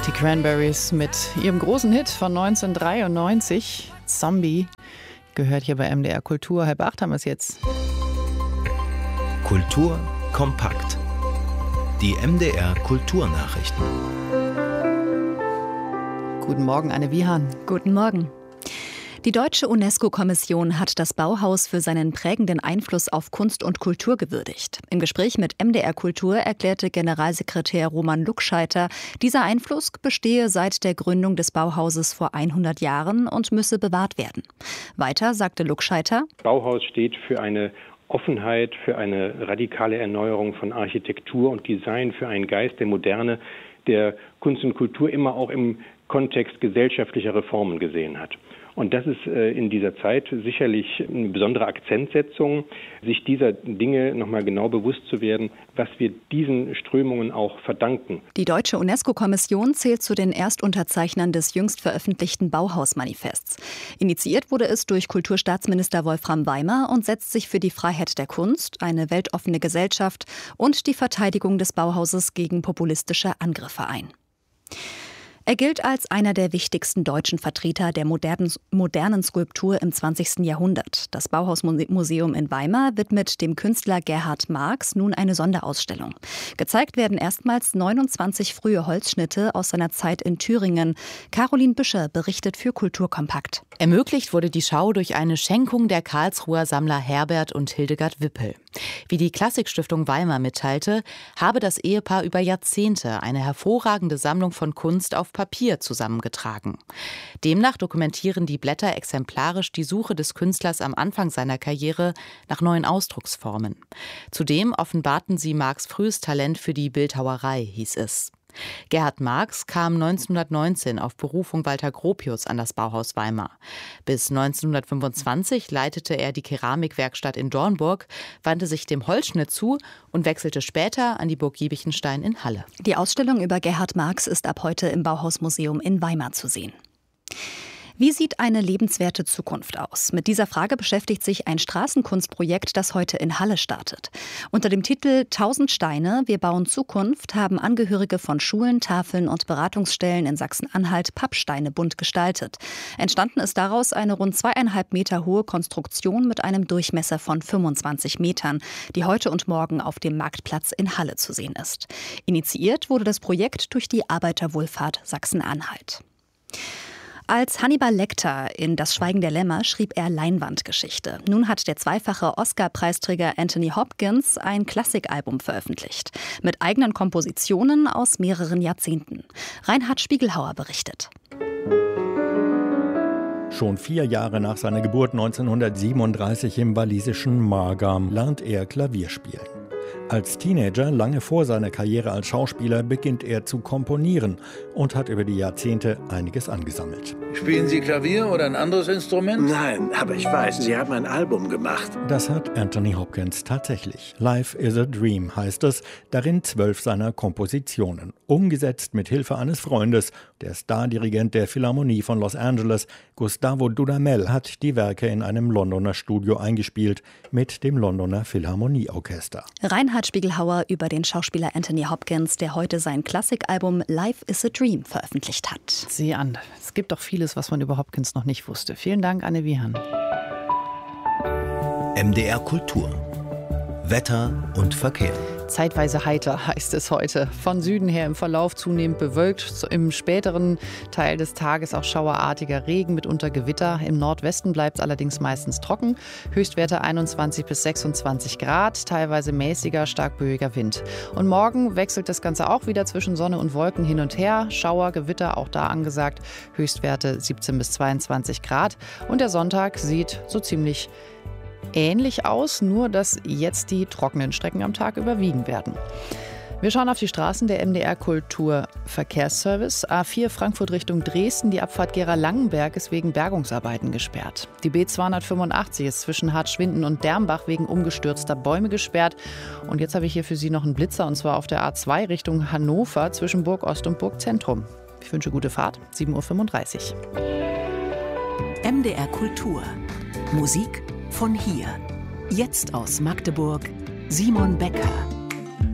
Die Cranberries mit ihrem großen Hit von 1993, Zombie, gehört hier bei MDR Kultur. 7:30 haben wir es jetzt. Kultur kompakt. Die MDR Kulturnachrichten. Guten Morgen, Anne Wiehan. Guten Morgen. Die Deutsche UNESCO-Kommission hat das Bauhaus für seinen prägenden Einfluss auf Kunst und Kultur gewürdigt. Im Gespräch mit MDR Kultur erklärte Generalsekretär Roman Luckscheiter, dieser Einfluss bestehe seit der Gründung des Bauhauses vor 100 Jahren und müsse bewahrt werden. Weiter sagte Luckscheiter: Bauhaus steht für eine Offenheit, für eine radikale Erneuerung von Architektur und Design, für einen Geist der Moderne, der Kunst und Kultur immer auch im Kontext gesellschaftlicher Reformen gesehen hat. Und das ist in dieser Zeit sicherlich eine besondere Akzentsetzung, sich dieser Dinge nochmal genau bewusst zu werden, was wir diesen Strömungen auch verdanken. Die Deutsche UNESCO-Kommission zählt zu den Erstunterzeichnern des jüngst veröffentlichten Bauhaus-Manifests. Initiiert wurde es durch Kulturstaatsminister Wolfram Weimer und setzt sich für die Freiheit der Kunst, eine weltoffene Gesellschaft und die Verteidigung des Bauhauses gegen populistische Angriffe ein. Er gilt als einer der wichtigsten deutschen Vertreter der modernen Skulptur im 20. Jahrhundert. Das Bauhausmuseum in Weimar widmet dem Künstler Gerhard Marx nun eine Sonderausstellung. Gezeigt werden erstmals 29 frühe Holzschnitte aus seiner Zeit in Thüringen. Caroline Büscher berichtet für Kulturkompakt. Ermöglicht wurde die Schau durch eine Schenkung der Karlsruher Sammler Herbert und Hildegard Wippel. Wie die Klassikstiftung Weimar mitteilte, habe das Ehepaar über Jahrzehnte eine hervorragende Sammlung von Kunst auf Papier zusammengetragen. Demnach dokumentieren die Blätter exemplarisch die Suche des Künstlers am Anfang seiner Karriere nach neuen Ausdrucksformen. Zudem offenbarten sie Marx' frühes Talent für die Bildhauerei, hieß es. Gerhard Marx kam 1919 auf Berufung Walter Gropius an das Bauhaus Weimar. Bis 1925 leitete er die Keramikwerkstatt in Dornburg, wandte sich dem Holzschnitt zu und wechselte später an die Burg Giebichenstein in Halle. Die Ausstellung über Gerhard Marx ist ab heute im Bauhausmuseum in Weimar zu sehen. Wie sieht eine lebenswerte Zukunft aus? Mit dieser Frage beschäftigt sich ein Straßenkunstprojekt, das heute in Halle startet. Unter dem Titel 1000 Steine, wir bauen Zukunft haben Angehörige von Schulen, Tafeln und Beratungsstellen in Sachsen-Anhalt Pappsteine bunt gestaltet. Entstanden ist daraus eine rund 2,5 Meter hohe Konstruktion mit einem Durchmesser von 25 Metern, die heute und morgen auf dem Marktplatz in Halle zu sehen ist. Initiiert wurde das Projekt durch die Arbeiterwohlfahrt Sachsen-Anhalt. Als Hannibal Lecter in Das Schweigen der Lämmer schrieb er Leinwandgeschichte. Nun hat der zweifache Oscar-Preisträger Anthony Hopkins ein Klassikalbum veröffentlicht. Mit eigenen Kompositionen aus mehreren Jahrzehnten. Reinhard Spiegelhauer berichtet. Schon 4 Jahre nach seiner Geburt 1937 im walisischen Margam lernt er Klavier spielen. Als Teenager, lange vor seiner Karriere als Schauspieler, beginnt er zu komponieren und hat über die Jahrzehnte einiges angesammelt. Spielen Sie Klavier oder ein anderes Instrument? Nein, aber ich weiß, Sie haben ein Album gemacht. Das hat Anthony Hopkins tatsächlich. Life is a Dream heißt es, darin 12 seiner Kompositionen. Umgesetzt mit Hilfe eines Freundes. Der Stardirigent der Philharmonie von Los Angeles, Gustavo Dudamel, hat die Werke in einem Londoner Studio eingespielt mit dem Londoner Philharmonieorchester. Reinhard Spiegelhauer über den Schauspieler Anthony Hopkins, der heute sein Klassikalbum Life is a Dream veröffentlicht hat. Sieh an, es gibt doch vieles, was man über Hopkins noch nicht wusste. Vielen Dank, Anne Wiehan. MDR Kultur. Wetter und Verkehr. Zeitweise heiter heißt es heute. Von Süden her im Verlauf zunehmend bewölkt. Im späteren Teil des Tages auch schauerartiger Regen, mitunter Gewitter. Im Nordwesten bleibt es allerdings meistens trocken. Höchstwerte 21 bis 26 Grad, teilweise mäßiger, stark böiger Wind. Und morgen wechselt das Ganze auch wieder zwischen Sonne und Wolken hin und her. Schauer, Gewitter auch da angesagt. Höchstwerte 17 bis 22 Grad. Und der Sonntag sieht so ziemlich ähnlich aus, nur dass jetzt die trockenen Strecken am Tag überwiegen werden. Wir schauen auf die Straßen der MDR Kultur Verkehrsservice. A4 Frankfurt Richtung Dresden. Die Abfahrt Gera-Langenberg ist wegen Bergungsarbeiten gesperrt. Die B285 ist zwischen Hartschwinden und Dermbach wegen umgestürzter Bäume gesperrt. Und jetzt habe ich hier für Sie noch einen Blitzer, und zwar auf der A2 Richtung Hannover zwischen Burg Ost und Burg Zentrum. Ich wünsche gute Fahrt. 7:35 Uhr. MDR Kultur. Musik von hier. Jetzt aus Magdeburg, Simon Becker.